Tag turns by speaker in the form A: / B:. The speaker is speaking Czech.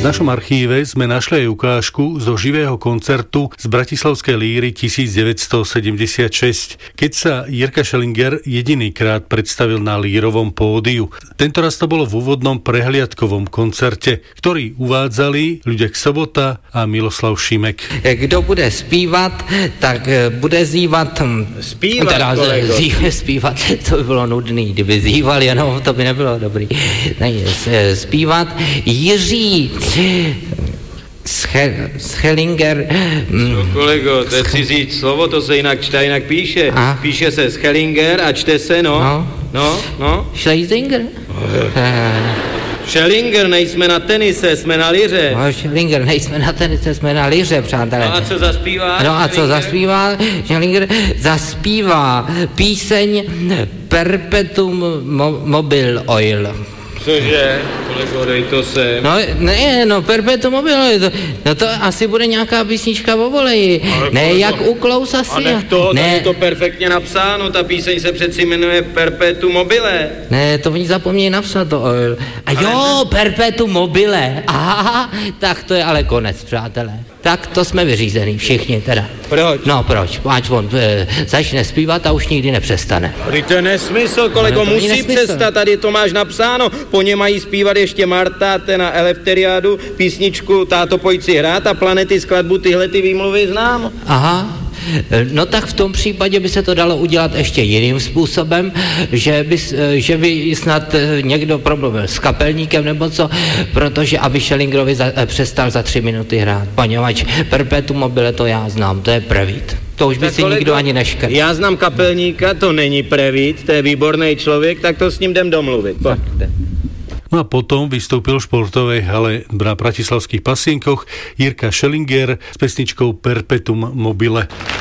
A: V našom archíve sme našli aj ukážku zo živého koncertu z Bratislavskej líry 1976, keď sa Jirka Schellinger jedinýkrát predstavil na lírovom pódiu. Tentoraz to bolo v úvodnom prehliadkovom koncerte, ktorý uvádzali Ľudek Sobota a Miloslav Šimek.
B: Kdo bude zpívat, tak bude zývat... Zpívat, to by bylo nudný, kdyby zýval, jenom to by nebylo dobrý. Zpívat Jiří Schellinger.
C: Kolego, to je cizí slovo, to se jinak čte, jinak píše. Píše se Schellinger a čte se, no.
B: Schellinger?
C: Schellinger, nejsme na tenise, jsme na liře.
B: Schellinger, nejsme na tenise, jsme na liře, přátelé.
C: No a co zaspívá?
B: Schellinger zaspívá píseň Perpetuum mobile oil.
C: Cože? Kolego, dej to sem.
B: Perpetuum mobile oil. No to asi bude nějaká písnička o voleji. Ne, jak u Klausa
C: a nech to, tam je to perfektně napsáno, ta píseň se přeci jmenuje Perpetuum mobile.
B: Ne, to oni zapomnějí napsat to oil. Perpetuum mobile. Aha, tak to je ale konec, přátelé. Tak to jsme vyřízený, všichni teda.
C: Proč?
B: No proč? Ať on začne zpívat a už nikdy nepřestane.
C: To je nesmysl, kolego, musí přestat, tady to máš napsáno. Po něm mají zpívat ještě Marta, na Eleftheriádu, písničku Táto pojď si hrát a Planety skladbu, tyhle ty výmluvy znám.
B: Aha. No tak v tom případě by se to dalo udělat ještě jiným způsobem, že by snad někdo problém s kapelníkem nebo co, protože aby Schellingerovi přestal za 3 minuty hrát. Poněvadž Perpetuum mobile to já znám, to je prevít. To už by si nikdo ani neškrt.
C: Já znám kapelníka, to není prevít, to je výborný člověk, tak to s ním jdem domluvit. Pojďte.
A: No a potom vystúpil v športovej hale na bratislavských pasienkoch Jirka Schellinger s pesničkou Perpetuum mobile.